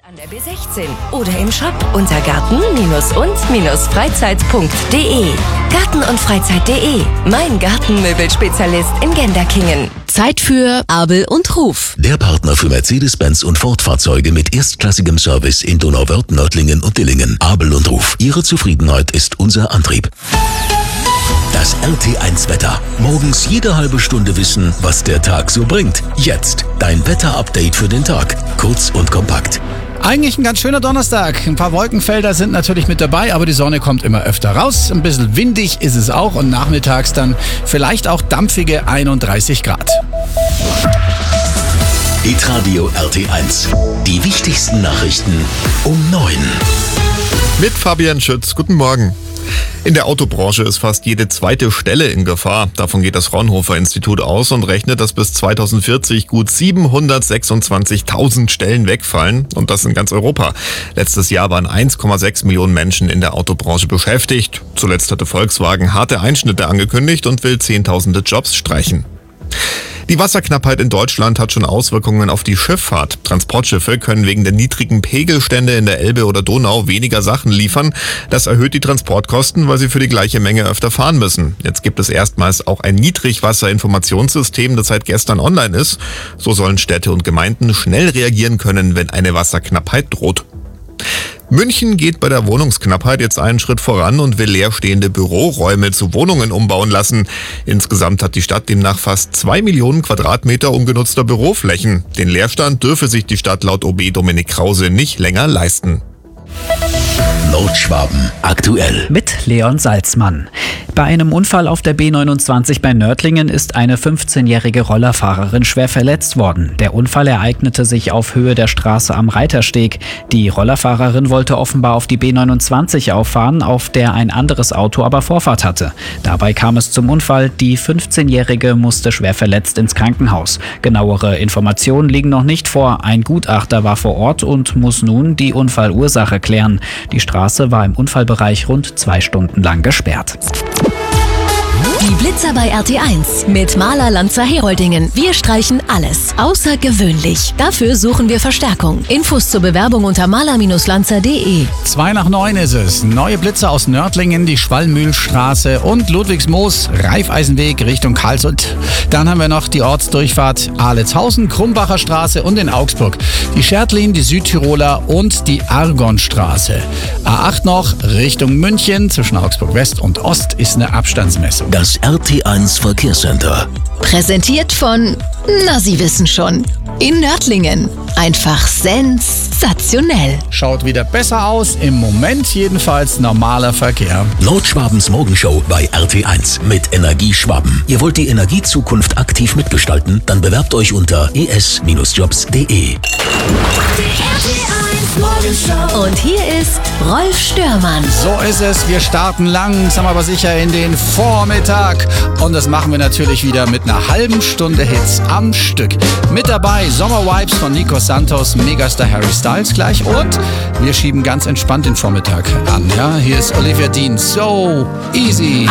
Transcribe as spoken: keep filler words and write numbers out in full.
An der B sechzehn oder im Shop unter garten und freizeit punkt de. Garten und Freizeit punkt de, mein Gartenmöbelspezialist in Genderkingen. Zeit für Abel und Ruf. Der Partner für Mercedes-Benz und Ford-Fahrzeuge mit erstklassigem Service in Donauwörth, Nördlingen und Dillingen. Abel und Ruf. Ihre Zufriedenheit ist unser Antrieb. Das R T eins Wetter. Morgens jede halbe Stunde wissen, was der Tag so bringt. Jetzt dein Wetter-Update für den Tag. Kurz und kompakt. Eigentlich ein ganz schöner Donnerstag. Ein paar Wolkenfelder sind natürlich mit dabei, aber die Sonne kommt immer öfter raus. Ein bisschen windig ist es auch und nachmittags dann vielleicht auch dampfige einunddreißig Grad. Hitradio R T eins. Die wichtigsten Nachrichten um neun. Mit Fabian Schütz. Guten Morgen. In der Autobranche ist fast jede zweite Stelle in Gefahr. Davon geht das Fraunhofer Institut aus und rechnet, dass bis zweitausendvierzig gut siebenhundertsechsundzwanzigtausend Stellen wegfallen. Und das in ganz Europa. Letztes Jahr waren eins Komma sechs Millionen Menschen in der Autobranche beschäftigt. Zuletzt hatte Volkswagen harte Einschnitte angekündigt und will zehntausende Jobs streichen. Die Wasserknappheit in Deutschland hat schon Auswirkungen auf die Schifffahrt. Transportschiffe können wegen der niedrigen Pegelstände in der Elbe oder Donau weniger Sachen liefern. Das erhöht die Transportkosten, weil sie für die gleiche Menge öfter fahren müssen. Jetzt gibt es erstmals auch ein Niedrigwasserinformationssystem, das seit gestern online ist. So sollen Städte und Gemeinden schnell reagieren können, wenn eine Wasserknappheit droht. München geht bei der Wohnungsknappheit jetzt einen Schritt voran und will leerstehende Büroräume zu Wohnungen umbauen lassen. Insgesamt hat die Stadt demnach fast zwei Millionen Quadratmeter ungenutzter Büroflächen. Den Leerstand dürfe sich die Stadt laut O B Dominik Krause nicht länger leisten. Nordschwaben aktuell. Mit Leon Salzmann. Bei einem Unfall auf der B neunundzwanzig bei Nördlingen ist eine fünfzehnjährige Rollerfahrerin schwer verletzt worden. Der Unfall ereignete sich auf Höhe der Straße am Reitersteg. Die Rollerfahrerin wollte offenbar auf die B neunundzwanzig auffahren, auf der ein anderes Auto aber Vorfahrt hatte. Dabei kam es zum Unfall. Die fünfzehnjährige musste schwer verletzt ins Krankenhaus. Genauere Informationen liegen noch nicht vor. Ein Gutachter war vor Ort und muss nun die Unfallursache klären. Die Straße war im Unfallbereich rund zwei Stunden lang gesperrt. Die Blitzer bei R T eins mit Maler Lanzer Heroldingen. Wir streichen alles. Außergewöhnlich. Dafür suchen wir Verstärkung. Infos zur Bewerbung unter maler lanzer punkt de. Zwei nach neun ist es. Neue Blitzer aus Nördlingen, die Schwalmühlstraße und Ludwigsmoos, Raiffeisenweg Richtung Karlsruhe. Dann haben wir noch die Ortsdurchfahrt Aletshausen, Krumbacher Straße und in Augsburg die Schertlin, die Südtiroler und die Argonstraße. A acht noch Richtung München, zwischen Augsburg West und Ost ist eine Abstandsmessung. Das R T eins Verkehrscenter. Präsentiert von, na Sie wissen schon, in Nördlingen. Einfach sensationell. Schaut wieder besser aus, im Moment jedenfalls normaler Verkehr. Nordschwabens Morgenshow bei R T eins mit Energieschwaben. Ihr wollt die Energiezukunft aktiv mitgestalten? Dann bewerbt euch unter e s jobs punkt de. Und hier ist Rolf Störmann. So ist es, wir starten langsam aber sicher in den Vormittag. Und das machen wir natürlich wieder mit einer halben Stunde Hits am Stück. Mit dabei Sommervibes von Nico Santos, Megastar Harry Styles gleich. Und wir schieben ganz entspannt den Vormittag an. Ja, hier ist Olivia Dean, So Easy.